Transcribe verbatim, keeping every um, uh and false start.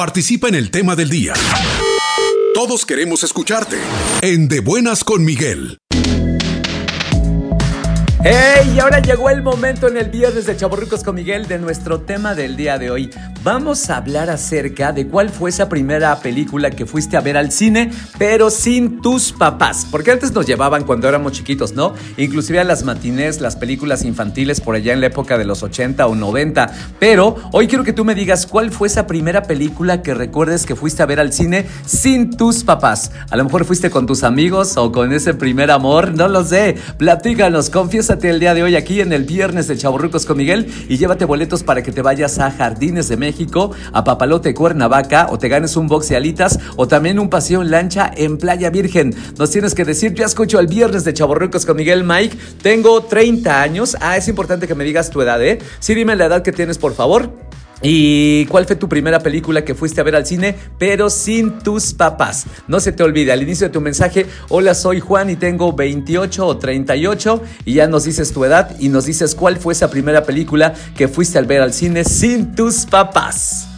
Participa en el tema del día. Todos queremos escucharte en De Buenas con Miguel. ¡Hey! Y ahora llegó el momento en el viernes de Chavorrucos con Miguel de nuestro tema del día de hoy. Vamos a hablar acerca de cuál fue esa primera película que fuiste a ver al cine, pero sin tus papás. Porque antes nos llevaban cuando éramos chiquitos, ¿no? Inclusive a las matinés, las películas infantiles por allá en la época de los ochenta o noventa. Pero hoy quiero que tú me digas cuál fue esa primera película que recuerdes que fuiste a ver al cine sin tus papás. A lo mejor fuiste con tus amigos o con ese primer amor, no lo sé. Platícanos, confiesa el día de hoy aquí en el viernes de Chavorrucos con Miguel y llévate boletos para que te vayas a Jardines de México, a Papalote, Cuernavaca, o te ganes un box de alitas o también un paseo en lancha en Playa Virgen. Nos tienes que decir, yo escucho el viernes de Chavorrucos con Miguel. Mike, tengo treinta años. Ah, es importante que me digas tu edad, ¿eh? Sí, dime la edad que tienes, por favor. ¿Y cuál fue tu primera película que fuiste a ver al cine, pero sin tus papás? No se te olvide, al inicio de tu mensaje, hola, soy Juan y tengo veintiocho o treinta y ocho, y ya nos dices tu edad y nos dices cuál fue esa primera película que fuiste a ver al cine sin tus papás.